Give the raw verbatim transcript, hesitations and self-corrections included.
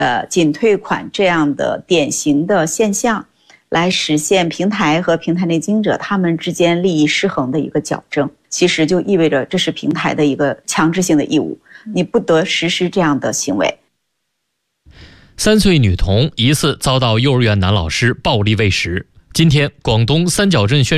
呃仅退款这样的典型的现象，来实现平台和平台内经营者他们之间利益失衡的一个矫正。其实就意味着这是平台的一个强制性的义务，你不得实施这样的行为。 三岁女童疑似遭到幼儿园男老师暴力喂食。今天，广东三角镇宣